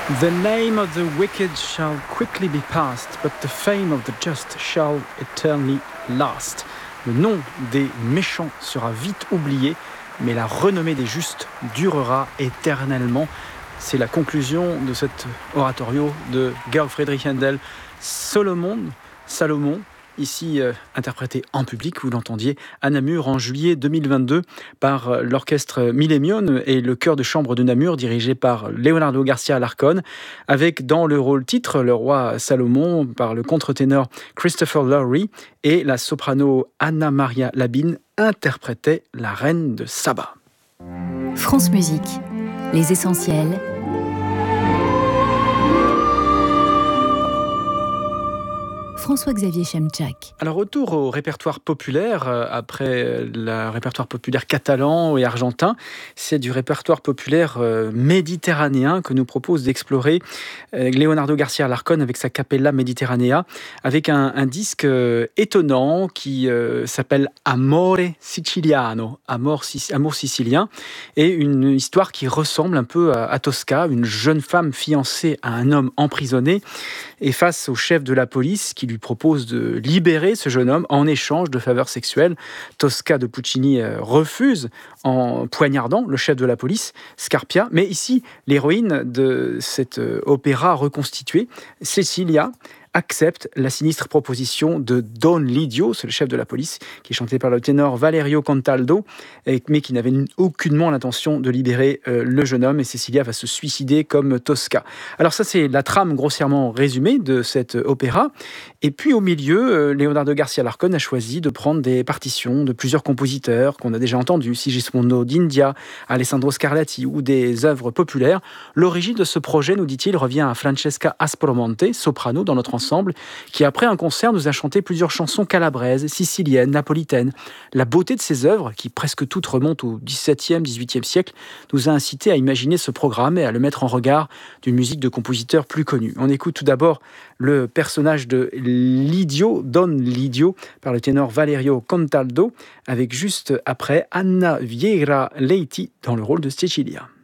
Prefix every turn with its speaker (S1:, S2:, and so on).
S1: The name of the wicked shall quickly be passed, but the fame of the just shall eternally last. Le nom des méchants sera vite oublié, mais la renommée des justes durera éternellement. C'est la conclusion de cet oratorio de Georg Friedrich Händel, Salomon, ici interprété en public, vous l'entendiez, à Namur en juillet 2022 par l'orchestre Millennium et le chœur de chambre de Namur dirigé par Leonardo Garcia Alarcón, avec dans le rôle titre le roi Salomon par le contre-ténor Christopher Lowry et la soprano Anna Maria Labine interprétait la reine de Saba.
S2: France Musique, les essentiels. François-Xavier Chemchak.
S1: Alors retour au répertoire populaire, après le répertoire populaire catalan et argentin, c'est du répertoire populaire méditerranéen que nous propose d'explorer Leonardo Garcia Alarcón avec sa Capella Mediterranea, avec un disque étonnant qui s'appelle Amore Siciliano, Amour sicilien, et une histoire qui ressemble un peu à Tosca, une jeune femme fiancée à un homme emprisonné, et face au chef de la police qui lui propose de libérer ce jeune homme en échange de faveurs sexuelles. Tosca de Puccini refuse en poignardant le chef de la police, Scarpia. Mais ici, l'héroïne de cet opéra reconstitué, Cecilia, accepte la sinistre proposition de Don Lidio, c'est le chef de la police, qui est chanté par le ténor Valerio Contaldo, mais qui n'avait aucunement l'intention de libérer le jeune homme, et Cecilia va se suicider comme Tosca. Alors ça, c'est la trame grossièrement résumée de cet opéra, et puis au milieu, Leonardo Garcia Alarcón a choisi de prendre des partitions de plusieurs compositeurs qu'on a déjà entendus, Sigismondo d'India, Alessandro Scarlatti, ou des œuvres populaires. L'origine de ce projet, nous dit-il, revient à Francesca Aspromonte, soprano dans notre ensemble, qui après un concert nous a chanté plusieurs chansons calabraises, siciliennes, napolitaines. La beauté de ces œuvres, qui presque toutes remontent au XVIIe, XVIIIe siècle, nous a incité à imaginer ce programme et à le mettre en regard d'une musique de compositeurs plus connus. On écoute tout d'abord le personnage de Lidio, Don Lidio, par le ténor Valerio Contaldo, avec juste après Anna Vieira Leiti dans le rôle de Cecilia.